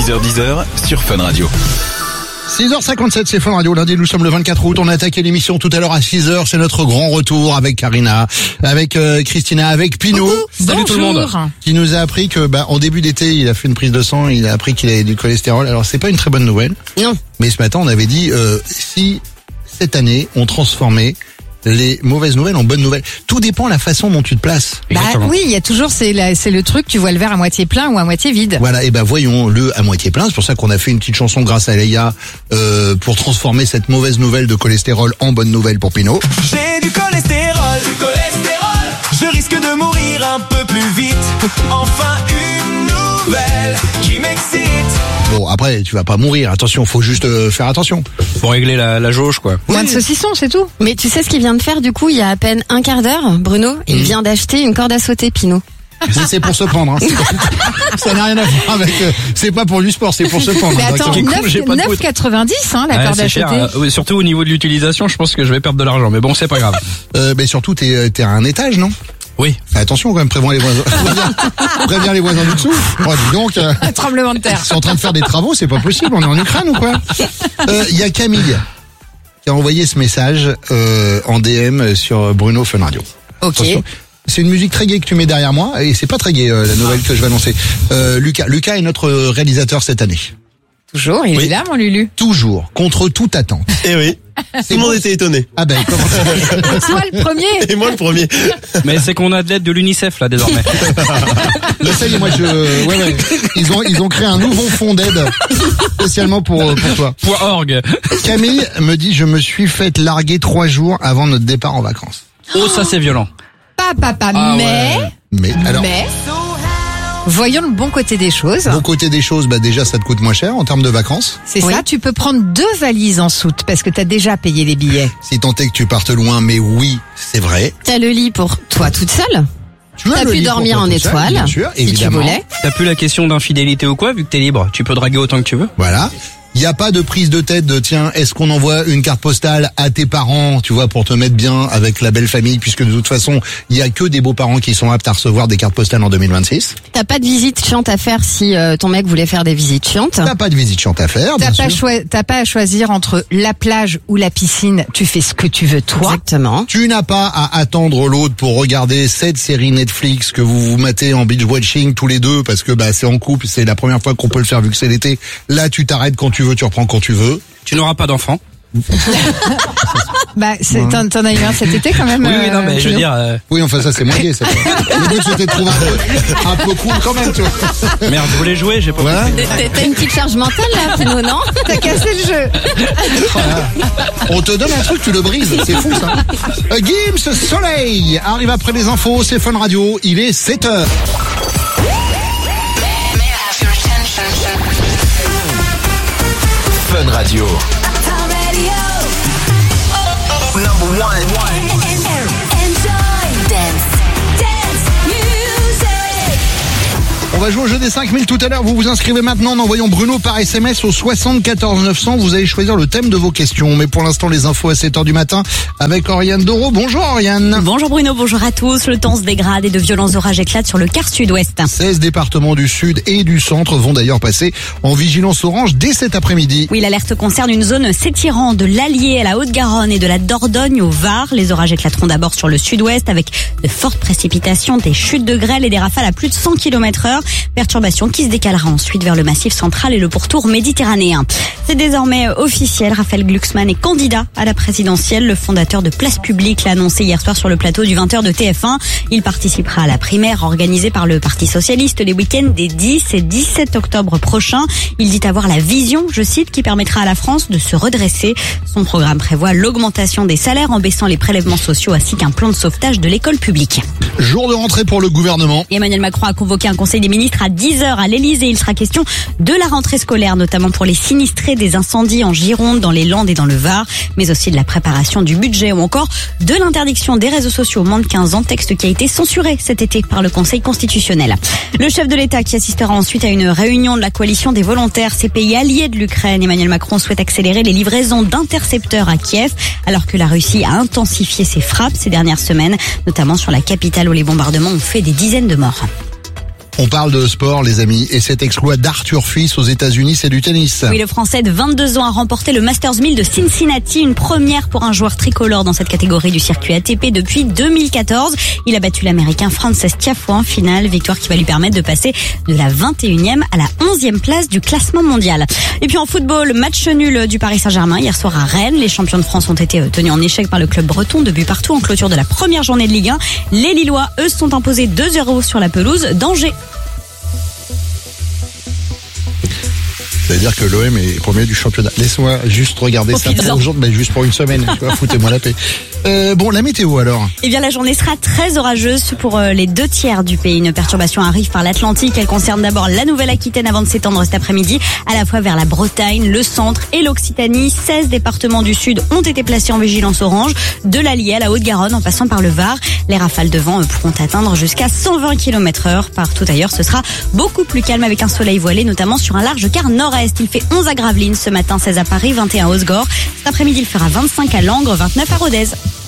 6h-10h sur Fun Radio. 6h57, c'est Fun Radio. Lundi, nous sommes le 24 août. On a attaqué l'émission tout à l'heure à 6h. C'est notre grand retour avec Karina, avec Christina, avec Pino. Salut tout le monde. Qui nous a appris que, en début d'été, il a fait une prise de sang. Il a appris qu'il avait du cholestérol. Alors, c'est pas une très bonne nouvelle. Non. Mais ce matin, on avait dit, si cette année, on transformait les mauvaises nouvelles en bonnes nouvelles. Tout dépend de la façon dont tu te places. Oui, il y a toujours, c'est le truc, tu vois le verre à moitié plein ou à moitié vide. Voilà, et voyons-le à moitié plein. C'est pour ça qu'on a fait une petite chanson grâce à Leia pour transformer cette mauvaise nouvelle de cholestérol en bonne nouvelle pour Pino. J'ai du cholestérol, je risque de mourir un peu plus vite. Enfin une nouvelle qui m'excite. Bon, après, tu vas pas mourir. Attention, faut juste faire attention. Faut régler la jauge, quoi. Moins de saucisson, c'est tout. Mais tu sais ce qu'il vient de faire du coup il y a à peine un quart d'heure, Bruno? Il vient d'acheter une corde à sauter, Pino. C'est pour se pendre. Hein. Ça n'a rien à voir avec... c'est pas pour du sport, c'est pour se pendre. Mais attends, D'accord. 9,90 la corde à c'est cher. sauter. Surtout au niveau de l'utilisation, je pense que je vais perdre de l'argent. Mais bon, c'est pas grave. Mais surtout, t'es à un étage, non? Oui. Fais attention quand même, préviens les voisins. Préviens les voisins du dessous. Oh, dis donc. Un tremblement de terre. Ils sont en train de faire des travaux, c'est pas possible. On est en Ukraine ou quoi? Il y a Camille qui a envoyé ce message en DM sur Bruno Fun Radio. Ok. Attention. C'est une musique très gaie que tu mets derrière moi et c'est pas très gaie la nouvelle que je vais annoncer. Lucas est notre réalisateur cette année. Toujours, il est là, mon Lulu. Toujours, contre toute attente. Eh oui. Tout le monde était étonné. Ah comment ça? Toi le premier. Et moi le premier. Mais c'est qu'on a de l'aide de l'UNICEF, là, désormais. Là, ça y est, moi ouais. Ils ont créé un nouveau fonds d'aide spécialement pour toi. .org. Camille me dit, je me suis fait larguer 3 jours avant notre départ en vacances. Oh, ça c'est violent. Papa, Ah, mais... ouais. Mais Voyons le bon côté des choses. bon côté des choses, déjà ça te coûte moins cher en termes de vacances. C'est ça, tu peux prendre 2 valises en soute parce que t'as déjà payé les billets. Si tant est que tu partes loin, mais oui, c'est vrai. T'as le lit pour toi toute seule. Tu as T'as le pu lit dormir pour toi en tout seul, étoile, bien sûr, si tu évidemment. voulais. T'as plus la question d'infidélité ou quoi, vu que t'es libre. Tu peux draguer autant que tu veux. Voilà. Il n'y a pas de prise de tête de tiens, est-ce qu'on envoie une carte postale à tes parents, tu vois, pour te mettre bien avec la belle famille, puisque de toute façon, il y a que des beaux-parents qui sont aptes à recevoir des cartes postales en 2026. T'as pas de visite chiante à faire si ton mec voulait faire des visites chiantes. T'as pas de visite chiante à faire, bien sûr. T'as pas à choisir entre la plage ou la piscine. Tu fais ce que tu veux, toi. Exactement. Tu n'as pas à attendre l'autre pour regarder cette série Netflix que vous vous matez en binge watching tous les deux parce que c'est en couple, c'est la première fois qu'on peut le faire vu que c'est l'été. Là, tu t'arrêtes quand tu veux, tu reprends quand tu veux. Tu n'auras pas d'enfant. T'en as eu un cet été quand même. Oui, non, mais je veux dire... Oui, enfin ça c'est moins gai. Le but c'était de trouver un peu cool quand même, tu vois. Merde, je voulais jouer, j'ai pas Voilà. T'as une petite charge mentale là, Pino, non? T'as cassé le jeu. Voilà. On te donne un truc, tu le brises. C'est fou ça. Gims Soleil arrive après les infos, c'est Fun Radio, il est 7h. Fun Radio. On va jouer au jeu des 5000 tout à l'heure. Vous vous inscrivez maintenant en envoyant Bruno par SMS au 74 900. Vous allez choisir le thème de vos questions. Mais pour l'instant, les infos à 7h du matin avec Oriane Doro. Bonjour Oriane. Bonjour Bruno, bonjour à tous. Le temps se dégrade et de violents orages éclatent sur le quart sud-ouest. 16 départements du sud et du centre vont d'ailleurs passer en vigilance orange dès cet après-midi. Oui, l'alerte concerne une zone s'étirant de l'Allier à la Haute-Garonne et de la Dordogne au Var. Les orages éclateront d'abord sur le sud-ouest avec de fortes précipitations, des chutes de grêle et des rafales à plus de 100 km/h. Perturbation qui se décalera ensuite vers le massif central et le pourtour méditerranéen. C'est désormais officiel, Raphaël Glucksmann est candidat à la présidentielle. Le fondateur de Place Publique l'a annoncé hier soir sur le plateau du 20h de TF1. Il participera à la primaire organisée par le Parti Socialiste les week-ends des 10 et 17 octobre prochains. Il dit avoir la vision, je cite, qui permettra à la France de se redresser. Son programme prévoit l'augmentation des salaires en baissant les prélèvements sociaux ainsi qu'un plan de sauvetage de l'école publique. Jour de rentrée pour le gouvernement. Emmanuel Macron a convoqué un conseil des ministres à 10h à l'Elysée. Il sera question de la rentrée scolaire, notamment pour les sinistrés des incendies en Gironde, dans les Landes et dans le Var, mais aussi de la préparation du budget ou encore de l'interdiction des réseaux sociaux aux moins de 15 ans, texte qui a été censuré cet été par le Conseil constitutionnel. Le chef de l'État qui assistera ensuite à une réunion de la coalition des volontaires, ces pays alliés de l'Ukraine. Emmanuel Macron souhaite accélérer les livraisons d'intercepteurs à Kiev, alors que la Russie a intensifié ses frappes ces dernières semaines, notamment sur la capitale où les bombardements ont fait des dizaines de morts. On parle de sport, les amis, et cet exploit d'Arthur Fils aux États-Unis, c'est du tennis. Oui, le Français de 22 ans a remporté le Masters 1000 de Cincinnati, une première pour un joueur tricolore dans cette catégorie du circuit ATP depuis 2014. Il a battu l'Américain Frances Tiafoe en finale, victoire qui va lui permettre de passer de la 21e à la 11e place du classement mondial. Et puis en football, match nul du Paris Saint-Germain hier soir à Rennes. Les champions de France ont été tenus en échec par le club breton, 2 buts partout en clôture de la première journée de Ligue 1. Les Lillois, eux, se sont imposés 2-0 sur la pelouse d'Angers. C'est-à-dire que l'OM est premier du championnat. Laisse-moi juste regarder ça pour aujourd'hui, juste pour une semaine. Tu vois, foutez-moi la paix. Bon, la météo alors. Eh bien, la journée sera très orageuse pour les 2 tiers du pays. Une perturbation arrive par l'Atlantique. Elle concerne d'abord la Nouvelle-Aquitaine avant de s'étendre cet après-midi, à la fois vers la Bretagne, le centre et l'Occitanie. 16 départements du sud ont été placés en vigilance orange, de l'Allier à la Haute-Garonne en passant par le Var. Les rafales de vent pourront atteindre jusqu'à 120 km/h. Partout ailleurs, ce sera beaucoup plus calme avec un soleil voilé, notamment sur un large quart nord-est. Il fait 11 à Gravelines ce matin, 16 à Paris, 21 à Osgore. Cet après-midi, il fera 25 à Langres, 29 à Rodez.